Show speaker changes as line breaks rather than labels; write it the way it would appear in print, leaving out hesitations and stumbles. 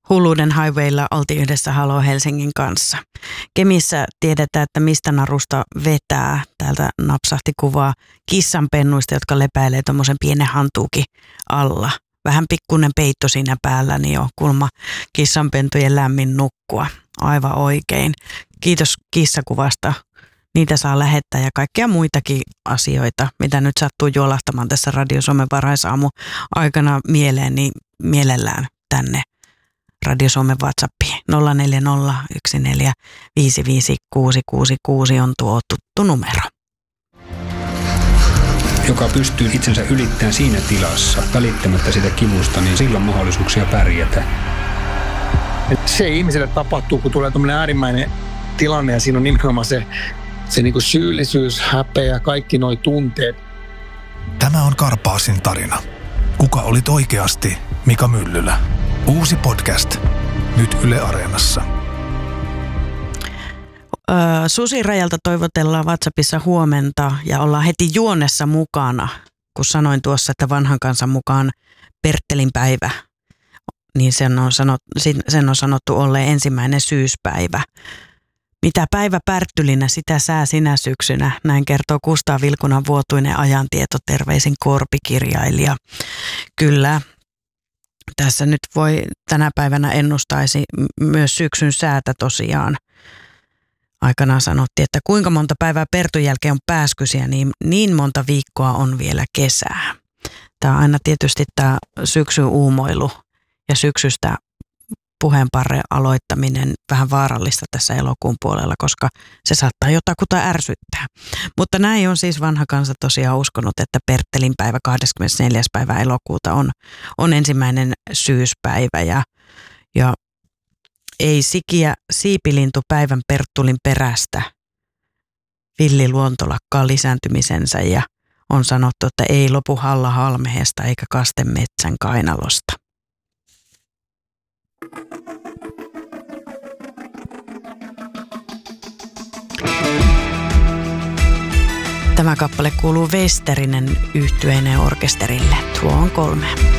Hulluuden highwaylla oltiin yhdessä Halo Helsingin kanssa. Kemissä tiedetään, että mistä narusta vetää. Täältä napsahti kuvaa kissanpennuista, jotka lepäilee tuommoisen pienen hantuukin alla. Vähän pikkuinen peitto siinä päällä, niin on kulma kissanpentujen lämmin nukkua. Aivan oikein. Kiitos kissakuvasta. Niitä saa lähettää ja kaikkia muitakin asioita, mitä nyt sattuu juolahtamaan tässä Radio Suomen varhaisaamu aikana mieleen, niin mielellään tänne Radio Suomen WhatsAppiin. 0401455666 on tuo tuttu numero.
Joka pystyy itsensä ylittämään siinä tilassa, välittämättä sitä kivusta, niin silloin on mahdollisuuksia pärjätä.
Se ihmiselle tapahtuu, kun tulee tämmöinen äärimmäinen tilanne ja siinä on nimenomaan se niin kuin syyllisyys, häpeä, kaikki nuo tunteet.
Tämä on Karpaasin tarina. Kuka olit oikeasti Mika Myllylä? Uusi podcast. Nyt Yle Areenassa.
Susi Rajalta toivotellaan WhatsAppissa huomenta ja ollaan heti juonessa mukana. Kun sanoin tuossa, että vanhan kansan mukaan Perttelin päivä, niin sen on sanottu olleen ensimmäinen syyspäivä. Mitä päivä Pärttylinä, sitä sää sinä syksynä. Näin kertoo Kustaa Vilkunan vuotuinen ajantieto, terveisin korpikirjailija. Kyllä, tässä nyt voi tänä päivänä ennustaisi myös syksyn säätä tosiaan. Aikanaan sanottiin, että kuinka monta päivää Pertun jälkeen on pääskysiä, niin monta viikkoa on vielä kesää. Tämä on aina tietysti tämä syksyn uumoilu ja syksystä puheenparren aloittaminen vähän vaarallista tässä elokuun puolella, koska se saattaa jotakuta ärsyttää. Mutta näin on siis vanha kansa tosiaan uskonut, että Perttelin päivä 24. päivä elokuuta on ensimmäinen syyspäivä ja ei sikiä siipilintu päivän Perttulin perästä villi luonto lakkaa lisääntymisensä ja on sanottu, että ei lopu halla halmehesta eikä kaste metsän kainalosta. Tämä kappale kuuluu Westerinen yhtyeineen orkesterille. Tuo on 3.